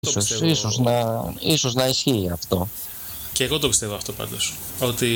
Ίσως να ισχύει αυτό. Και εγώ το πιστεύω αυτό πάντως. Ότι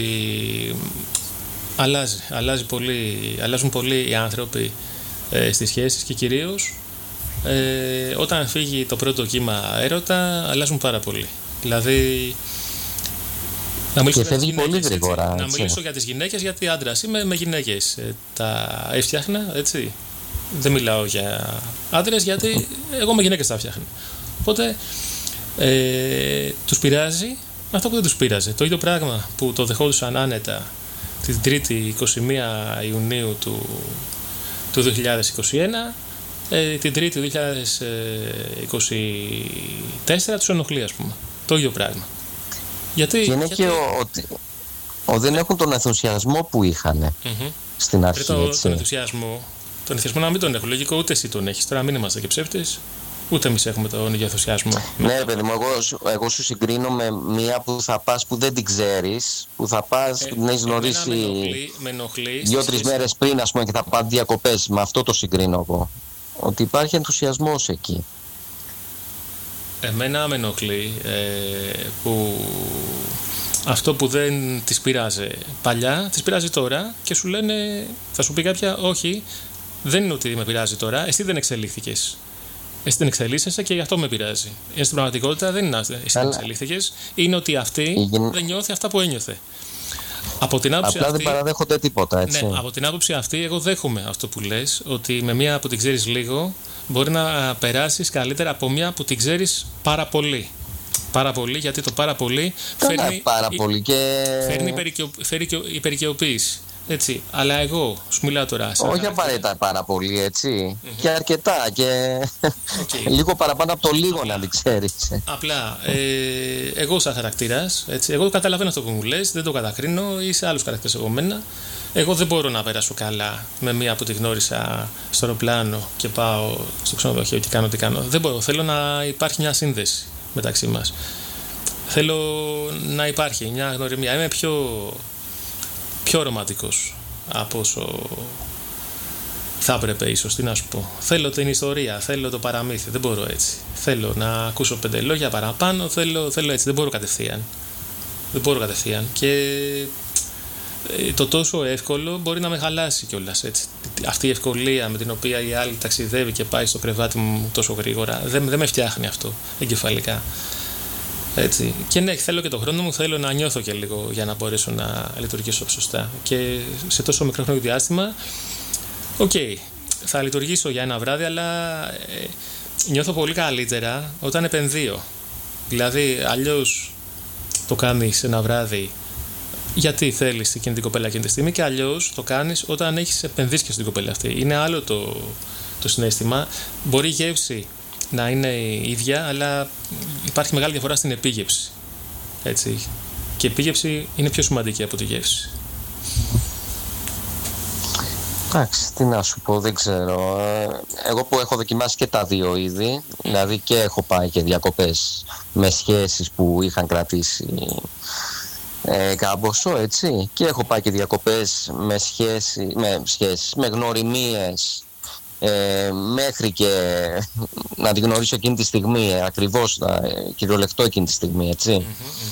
αλλάζουν πολύ οι άνθρωποι στις σχέσεις και κυρίως όταν φύγει το πρώτο κύμα έρωτα αλλάζουν πάρα πολύ. Δηλαδή να μιλήσω για τις γυναίκες, γιατί άντρας είμαι, με γυναίκες τα έφτιαχνα, έτσι. Δεν μιλάω για άντρες, γιατί εγώ με γυναίκες τα φτιάχνα. Οπότε τους πειράζει αυτό που δεν τους πείραζε. Το ίδιο πράγμα που το δεχόντουσαν άνετα την 3η 21 Ιουνίου του 2021, την 3η του 2024 τους ενοχλεί, ας πούμε. Το ίδιο πράγμα. Και είναι και δεν έχουν τον ενθουσιασμό που είχαν στην αρχή. Τον ενθουσιασμό να μην τον έχω. Λογικό, ούτε εσύ τον έχεις. Τώρα μην είμαστε και ψεύτες. Ούτε εμείς έχουμε τον ίδιο ενθουσιασμό. Ναι, παιδί μου, εγώ σου συγκρίνω με μία που θα πας που δεν την ξέρεις, που θα πας που την έχεις γνωρίσει 2-3 μέρες πριν, ας πούμε, και θα πάνε διακοπές. Με αυτό το συγκρίνω εγώ. Ότι υπάρχει ενθουσιασμός εκεί. Εμένα με ενοχλεί που αυτό που δεν τις πειράζει παλιά, τις πειράζει τώρα και σου λένε, θα σου πει κάποια, όχι, δεν είναι ότι με πειράζει τώρα, εσύ δεν εξελίχθηκες. Εσύ δεν εξελίσσεσαι και γι' αυτό με πειράζει. Στην πραγματικότητα δεν είναι εσύ δεν εξελίχθηκες, είναι ότι αυτή δεν νιώθει αυτά που ένιωθε. Από την άποψη απλά αυτή, δεν παραδέχονται τίποτα, έτσι. Ναι, από την άποψη αυτή, εγώ δέχομαι αυτό που λες, ότι με μία που την ξέρεις λίγο, μπορεί να περάσεις καλύτερα από μία που την ξέρεις πάρα πολύ. Πάρα πολύ, γιατί το πάρα πολύ φέρνει υπερικαιοποίηση. Έτσι. Αλλά εγώ σου μιλάω τώρα. Όχι απαραίτητα πάρα πολύ, έτσι. Και αρκετά. Και λίγο παραπάνω από το λίγο, να την ξέρεις. Απλά εγώ σαν χαρακτήρας, έτσι, εγώ καταλαβαίνω αυτό που μου λες, δεν το κατακρίνω, είσαι άλλους χαρακτήρες από μένα. Εγώ δεν μπορώ να περάσω καλά με μία που τη γνώρισα στο αεροπλάνο και πάω στο ξενοδοχείο και κάνω τι κάνω. Δεν μπορώ. Θέλω να υπάρχει μια σύνδεση μεταξύ μας. Θέλω να υπάρχει μια γνωριμία. Είμαι πιο ρομαντικός από όσο θα έπρεπε, ίσως. Τι να σου πω. Θέλω την ιστορία, θέλω το παραμύθι. Δεν μπορώ έτσι. Θέλω να ακούσω 5 λόγια παραπάνω. Θέλω έτσι. Δεν μπορώ κατευθείαν. Και το τόσο εύκολο μπορεί να με χαλάσει κιόλας, έτσι. Αυτή η ευκολία με την οποία η άλλη ταξιδεύει και πάει στο κρεβάτι μου τόσο γρήγορα, δεν με φτιάχνει αυτό εγκεφαλικά. Έτσι. Και ναι, θέλω και τον χρόνο μου, θέλω να νιώθω και λίγο για να μπορέσω να λειτουργήσω σωστά. Και σε τόσο μικρό χρονικό διάστημα, θα λειτουργήσω για ένα βράδυ, αλλά νιώθω πολύ καλύτερα όταν επενδύω. Δηλαδή, αλλιώς το κάνεις ένα βράδυ γιατί θέλεις εκείνη την κοπέλα εκείνη τη στιγμή, και αλλιώς το κάνεις όταν έχεις επενδύσει και στην κοπέλα αυτή. Είναι άλλο το συναίσθημα. Μπορεί η γεύση να είναι η ίδια, αλλά υπάρχει μεγάλη διαφορά στην επίγευση. Έτσι. Και η επίγευση είναι πιο σημαντική από τη γεύση. Εντάξει, τι να σου πω, δεν ξέρω. Εγώ που έχω δοκιμάσει και τα δύο είδη, δηλαδή και έχω πάει και διακοπές με σχέσεις που είχαν κρατήσει κάμποσο, έτσι, και έχω πάει και διακοπές με γνωριμίες μέχρι και να την γνωρίσω εκείνη τη στιγμή, ακριβώς κυριολεκτό εκείνη τη στιγμή, έτσι.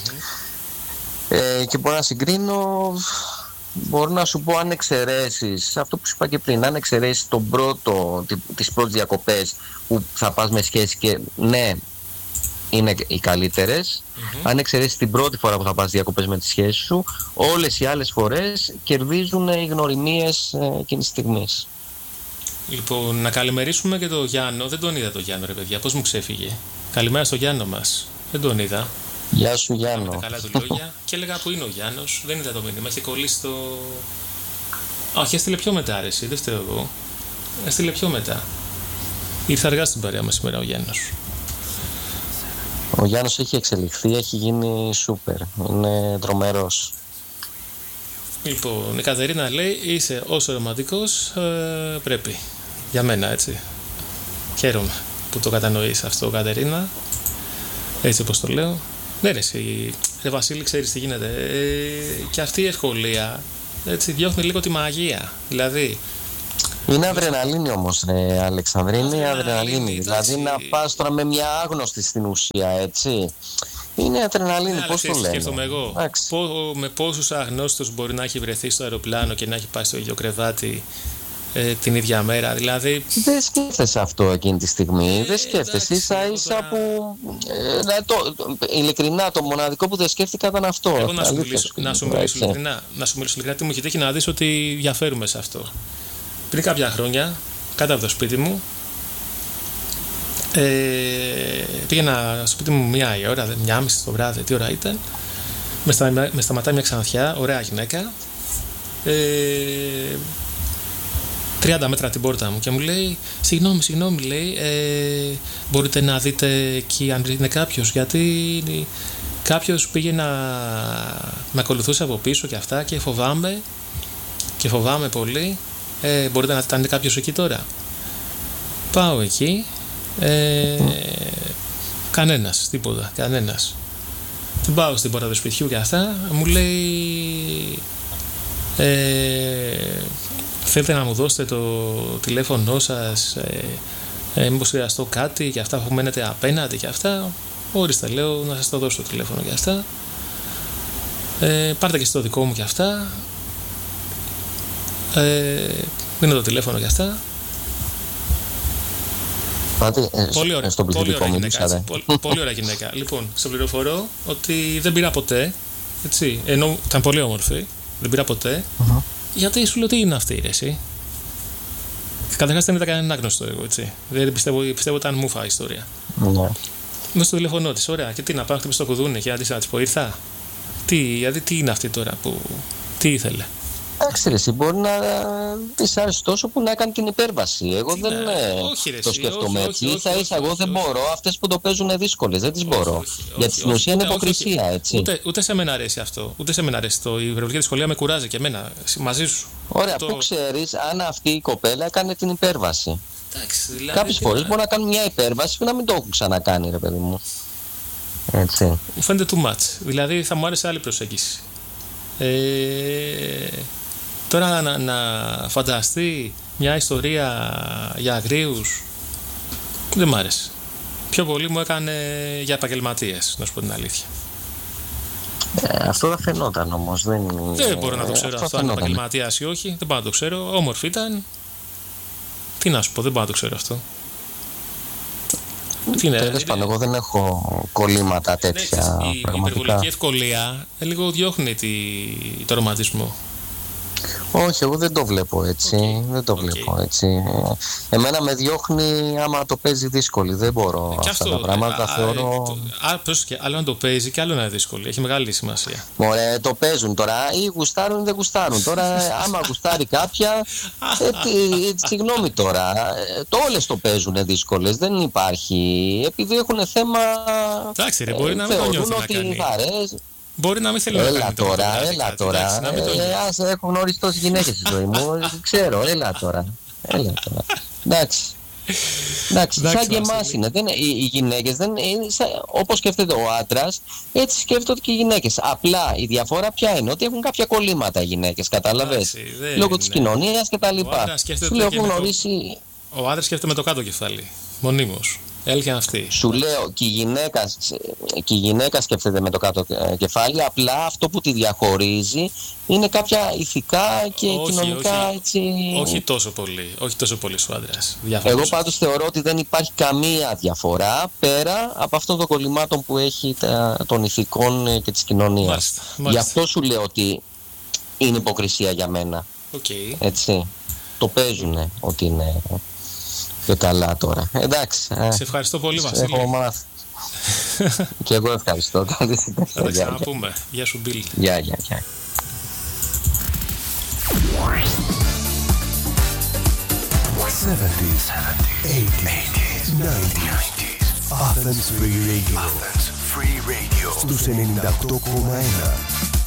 Και μπορώ να συγκρίνω, μπορώ να σου πω, αν εξαιρέσεις αυτό που σου είπα και πριν, αν εξαιρέσεις τις πρώτες διακοπές που θα πας με σχέση και ναι, είναι οι καλύτερες, αν εξαιρέσεις την πρώτη φορά που θα πας διακοπές με τις σχέσεις σου, όλες οι άλλες φορές κερδίζουν οι γνωριμίες εκείνης της στιγμής. Λοιπόν, να καλημερίσουμε και τον Γιάννο. Δεν τον είδα τον Γιάννο, ρε παιδιά, πώς μου ξέφυγε. Καλημέρα στο Γιάννο μας. Δεν τον είδα. Γεια σου, Γιάννο. Τα καλά του λόγια. Και έλεγα που είναι ο Γιάννος. Δεν είδα το μήνυμα. Έχει κολλήσει το. Όχι, έστειλε πιο μετά, αρέσει. Δεν φταίω εγώ. Έστειλε πιο μετά. Ήρθε αργά στην παρέα μας σήμερα ο Γιάννος. Ο Γιάννος έχει εξελιχθεί, έχει γίνει σούπερ. Είναι τρομερός. Λοιπόν, η Κατερίνα λέει, είσαι όσο ρομαντικός πρέπει. Για μένα, έτσι. Χαίρομαι που το κατανοείς αυτό, Κατερίνα. Έτσι όπως το λέω. Ναι, ρε Βασίλη, ξέρεις τι γίνεται. Και αυτή η ευκολία, έτσι, διώχνει λίγο τη μαγεία. Δηλαδή, Είναι αδρεναλίνη όμως, Αλεξανδρή, είναι αδρεναλίνη. Δηλαδή να πας τώρα με μια άγνωστη στην ουσία, έτσι. Είναι αδρεναλίνη, πώς το λένε. Σκέφτομαι εγώ. Με πόσους αγνώστους μπορεί να έχει βρεθεί στο αεροπλάνο και να έχει πάει στο ίδιο κρεβάτι την ίδια μέρα, δηλαδή. Δεν σκέφτεσαι αυτό εκείνη τη στιγμή. Δεν σκέφτεσαι. Ίσα που. Ειλικρινά, το μοναδικό που δεν σκέφτηκα ήταν αυτό. Εγώ να σου μιλήσω ειλικρινά, τι μου έχει τύχει να δεις ότι διαφέρουμε σε αυτό. Πριν κάποια χρόνια, κάτω από το σπίτι μου, πήγαινα στο σπίτι μου 1 η ώρα, 1:30 το βράδυ, τι ώρα ήταν. Με σταματάει μια ξανθιά, ωραία γυναίκα, 30 μέτρα την πόρτα μου και μου λέει, συγγνώμη, λέει, μπορείτε να δείτε εκεί αν είναι κάποιος, γιατί κάποιος πήγε να με ακολουθούσε από πίσω και αυτά και φοβάμαι πολύ. Μπορείτε να δείτε αν είναι κάποιος εκεί τώρα. Πάω εκεί, κανένας. Την πάω στην πόρτα του σπιτιού και αυτά, μου λέει, θέλετε να μου δώσετε το τηλέφωνό σας, μήπως χρειαστώ κάτι και αυτά που μένετε απέναντι και αυτά. Ορίστε, λέω, να σας το δώσω το τηλέφωνο και αυτά, πάρτε και στο δικό μου και αυτά. Δίνω το τηλέφωνο και αυτά. Πολύ ωραία γυναίκα. Λοιπόν, σε πληροφορώ ότι δεν πήρα ποτέ, έτσι, ενώ ήταν πολύ όμορφη, δεν πήρα ποτέ, γιατί σου λέω τι είναι αυτή η ρέση. Καταρχάς δεν ήταν κανένα άγνωστο εγώ, έτσι. Δεν πιστεύω ήταν μούφα η ιστορία. Με στο τηλέφωνο της, ωραία, και τι να πάω χτυπήσω στο κουδούνι και να της πω ήρθα. Δηλαδή τι είναι αυτή τώρα που. Τι ήθελε. Εντάξει, εσύ μπορεί να της άρεσε τόσο που να έκανε την υπέρβαση. Εγώ δεν το σκέφτομαι έτσι. Ίσα εγώ δεν μπορώ. Αυτές που το παίζουν δύσκολες, δεν τις μπορώ. Γιατί στην ουσία είναι υποκρισία, έτσι. Ούτε σε μένα αρέσει αυτό. Ούτε σε μένα αρέσει το. Η υπερβολική δυσκολία με κουράζει και εμένα. Μαζί σου. Ωραία, πού ξέρεις αν αυτή η κοπέλα έκανε την υπέρβαση. Δηλαδή, κάποιες φορές μπορεί να κάνουν μια υπέρβαση και να μην το έχουν ξανακάνει, ρε παιδί μου. Έτσι. Μου φαίνεται too much. Δηλαδή θα μου άρεσε άλλη προσέγγιση. Τώρα να φανταστεί μια ιστορία για αγρίους δεν μ' άρεσε. Πιο πολύ μου έκανε για επαγγελματίες, να σου πω την αλήθεια. Αυτό δεν φαινόταν όμως. Δεν μπορώ να το ξέρω αυτό αν είναι επαγγελματίας ή όχι. Δεν μπορώ να το ξέρω. Όμορφη ήταν. Τι να σου πω, δεν μπορώ να το ξέρω αυτό. Τέλος πάντων, εγώ δεν έχω κολλήματα τέτοια πραγματικά. Η υπερβολική ευκολία λίγο διώχνει το ρομαντισμό. Όχι, εγώ δεν το βλέπω έτσι. Δεν το βλέπω έτσι. Εμένα με διώχνει άμα το παίζει δύσκολη. Δεν μπορώ αυτά τα πράγματα. Θεωρώ. Άλλο να το παίζει και άλλο να είναι δύσκολη. Έχει μεγάλη σημασία. Ωραία, το παίζουν τώρα. Ή γουστάρουν ή δεν γουστάρουν. Τώρα, άμα γουστάρει κάποια. Συγγνώμη τώρα. Όλες το παίζουν δύσκολες. Δεν υπάρχει. Επειδή έχουν θέμα. Εντάξει, ρε, μπορεί να μην το νιώθει να κάνει. Μπορεί να μην θέλει να κάνει έλα τώρα. Έχω γνωρίσει τόσες γυναίκες στη ζωή μου. Ξέρω, έλα τώρα. Εντάξει, σαν και εμάς είναι. Οι γυναίκες δεν είναι όπως σκέφτεται ο άντρας, έτσι σκέφτονται και οι γυναίκες. Απλά η διαφορά ποια είναι, ότι έχουν κάποια κολλήματα οι γυναίκες, κατάλαβες. Λόγω της κοινωνίας και τα λοιπά. Σου λέω, έχω γνωρίσει. Ο άντρας σκέφτεται με το κάτω κεφάλι, μονίμως. Έλκυαν αυτή. Σου λέω και η γυναίκα σκέφτεται με το κάτω κεφάλι, απλά αυτό που τη διαχωρίζει είναι κάποια ηθικά και κοινωνικά έτσι. Όχι τόσο πολύ σου άντρας. Εγώ πάντως θεωρώ ότι δεν υπάρχει καμία διαφορά πέρα από αυτών των κολλημάτων που έχει των ηθικών και της κοινωνίας. Γι' αυτό σου λέω ότι είναι υποκρισία για μένα. Έτσι. Το παίζουνε ότι είναι. Και καλά τώρα. Εντάξει. Σε ευχαριστώ πολύ, Βασίλη. Έχω μάθει. Και εγώ ευχαριστώ. Θα τα ξαναπούμε. Γεια σου, Μπίλ. Γεια. 70s, 80s, 90s. Athens Free Radio. Στους 98,1.